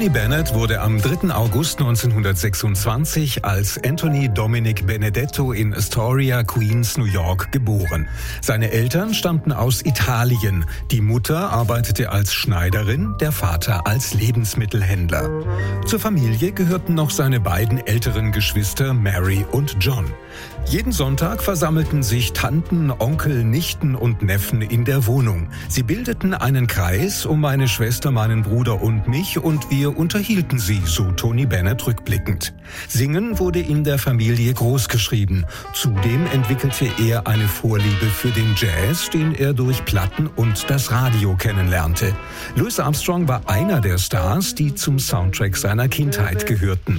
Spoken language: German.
Tony Bennett wurde am 3. August 1926 als Anthony Dominic Benedetto in Astoria, Queens, New York geboren. Seine Eltern stammten aus Italien. Die Mutter arbeitete als Schneiderin, der Vater als Lebensmittelhändler. Zur Familie gehörten noch seine beiden älteren Geschwister Mary und John. Jeden Sonntag versammelten sich Tanten, Onkel, Nichten und Neffen in der Wohnung. Sie bildeten einen Kreis um meine Schwester, meinen Bruder und mich und wir unterhielten sie, so Tony Bennett rückblickend. Singen wurde in der Familie großgeschrieben. Zudem entwickelte er eine Vorliebe für den Jazz, den er durch Platten und das Radio kennenlernte. Louis Armstrong war einer der Stars, die zum Soundtrack seiner Kindheit gehörten.